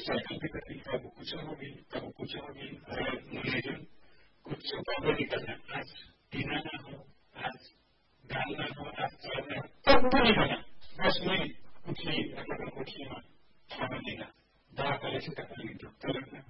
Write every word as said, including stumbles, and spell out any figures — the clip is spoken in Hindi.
साइकिल भी करनी, कब कुछ होगी कब कुछ होगी, और मुझे कुछ बाबा निकलना, आज पीना ना हो, आज दाल ना हो, आज चावल ना हो, तब तो नहीं होना, बस नहीं कुछ नहीं, अगर कुछ नहीं खाना देगा, दवा करे से तक नहीं, डॉक्टर